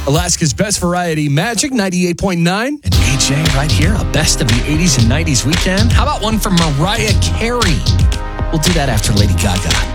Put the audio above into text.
Alaska's Best Variety, Magic 98.9. And AJ, right here, a best of the 80s and 90s weekend. How about one from Mariah Carey? We'll do that after Lady Gaga.